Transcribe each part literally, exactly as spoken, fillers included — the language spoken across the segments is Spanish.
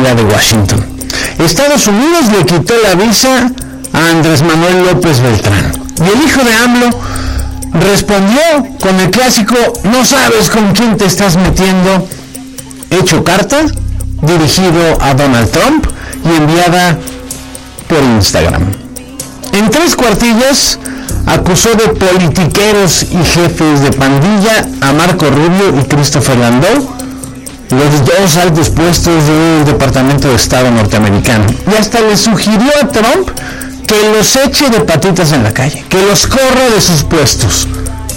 frontera de Washington. Estados Unidos le quitó la visa a Andrés Manuel López Beltrán. Y el hijo de AMLO respondió con el clásico "no sabes con quién te estás metiendo", hecho carta, dirigido a Donald Trump y enviada por Instagram. En tres cuartillas acusó de politiqueros y jefes de pandilla a Marco Rubio y Christopher Landau, los dos altos puestos del Departamento de Estado norteamericano, y hasta le sugirió a Trump que los eche de patitas en la calle, que los corra de sus puestos.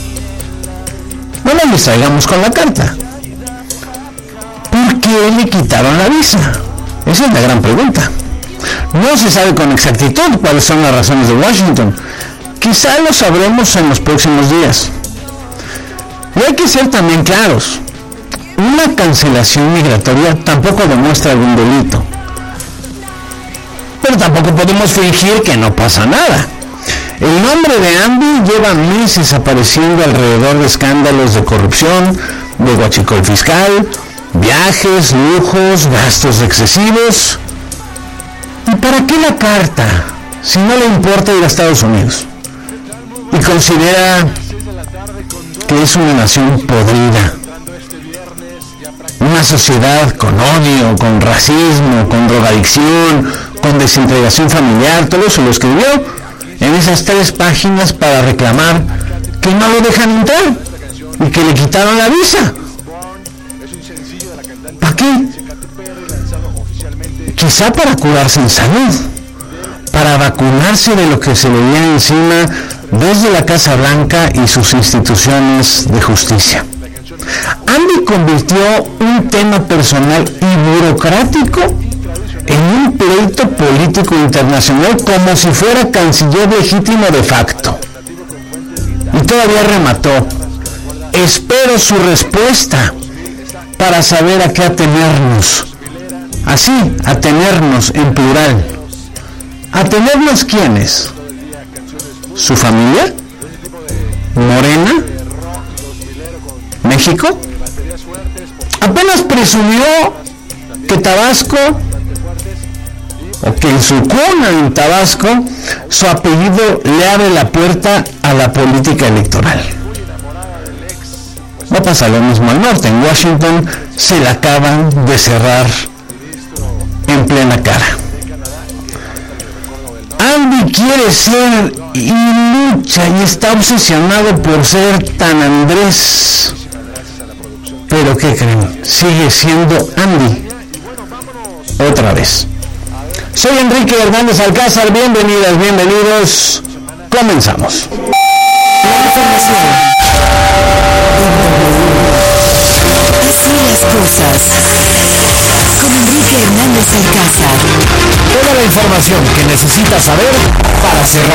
No nos distraigamos con la carta. ¿Por qué le quitaron la visa? Esa es la gran pregunta. No se sabe con exactitud cuáles son las razones de Washington. Quizá lo sabremos en los próximos días. Y hay que ser también claros. Una cancelación migratoria tampoco demuestra algún delito. Pero tampoco podemos fingir que no pasa nada. El nombre de Andy lleva meses apareciendo alrededor de escándalos de corrupción, de huachicol fiscal, viajes, lujos, gastos excesivos. ¿Y para qué la carta si no le importa ir a Estados Unidos? Y considera que es una nación podrida, una sociedad con odio, con racismo, con drogadicción, con desintegración familiar. Todo eso lo escribió en esas tres páginas para reclamar que no lo dejan entrar y que le quitaron la visa. ¿Para qué? Quizá para curarse en salud, para vacunarse de lo que se le viene encima desde la Casa Blanca y sus instituciones de justicia. Andy convirtió un tema personal y burocrático en un pleito político internacional como si fuera canciller legítimo de facto. Y todavía remató: espero su respuesta para saber a qué atenernos. Así, atenernos en plural. ¿Atenernos quiénes? ¿Su familia? ¿Morena? ¿México? Apenas presumió que Tabasco, o que en su cuna en Tabasco, su apellido le abre la puerta a la política electoral. Va a pasar lo mismo al norte. En Washington se la acaban de cerrar en plena cara. Andy quiere ser y lucha y está obsesionado por ser tan Andrés. Pero ¿qué creen? Sigue siendo Andy. Otra vez. Soy Enrique Hernández Alcázar. Bienvenidas, bienvenidos. Comenzamos. Así las cosas. Con Enrique Hernández Alcázar. Toda la información que necesitas saber para cerrar